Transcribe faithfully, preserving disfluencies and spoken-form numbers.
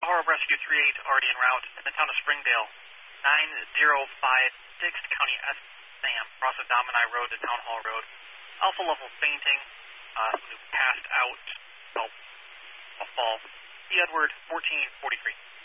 Power of Rescue three eight already en route in the town of Springdale. nine zero five six County S. Sam, cross of Domini Road to Town Hall Road. Alpha level fainting, uh, who passed out, well, a fall. E. Edward, fourteen forty-three.